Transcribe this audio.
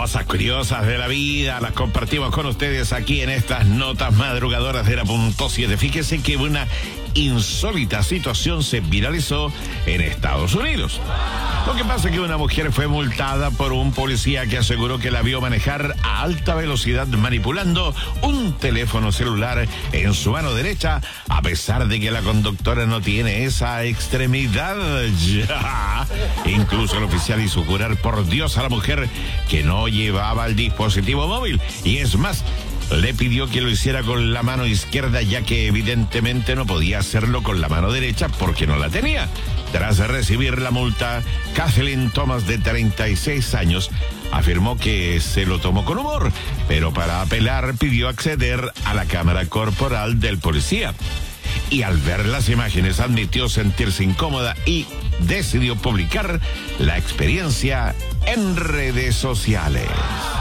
Cosas curiosas de la vida las compartimos con ustedes aquí en estas notas madrugadoras de la .7. Fíjese que una insólita situación se viralizó en Estados Unidos. Lo que pasa es que una mujer fue multada por un policía que aseguró que la vio manejar a alta velocidad manipulando un teléfono celular en su mano derecha, a pesar de que la conductora no tiene esa extremidad. Ya. Incluso el oficial hizo jurar por Dios a la mujer que no llevaba el dispositivo móvil. Y es más, le pidió que lo hiciera con la mano izquierda, ya que evidentemente no podía hacerlo con la mano derecha porque no la tenía. Tras recibir la multa, Kathleen Thomas, de 36 años, afirmó que se lo tomó con humor, pero para apelar pidió acceder a la cámara corporal del policía. Y al ver las imágenes admitió sentirse incómoda y decidió publicar la experiencia en redes sociales.